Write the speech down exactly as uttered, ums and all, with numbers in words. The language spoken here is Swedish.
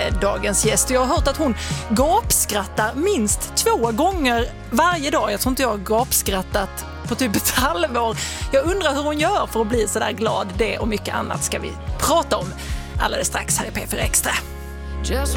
är dagens gäst. Jag har hört att hon gapskrattar minst två gånger varje dag. Jag tror inte jag har gapskrattat på typ ett halvår. Jag undrar hur hon gör för att bli så där glad. Det och mycket annat ska vi prata om alldeles strax här i P fyra Extra.